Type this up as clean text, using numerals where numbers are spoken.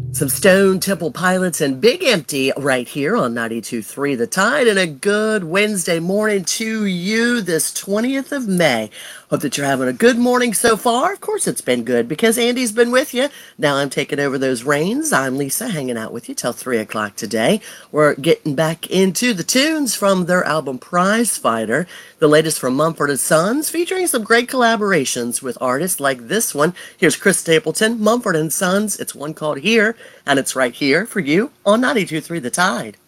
Some Stone Temple Pilots and Big Empty right here on 92.3 The Tide, and a good Wednesday morning to you this 20th of May. Hope that you're having a good morning so far. Of course, it's been good because Andy's been with you. Now I'm taking over those reins. I'm Lisa, hanging out with you till 3 o'clock today. We're getting back into the tunes from their album Prize Fighter, the latest from Mumford & Sons, featuring some great collaborations with artists like this one. Here's Chris Stapleton, Mumford & Sons. It's one called Here, and it's right here for you on 92.3 The Tide.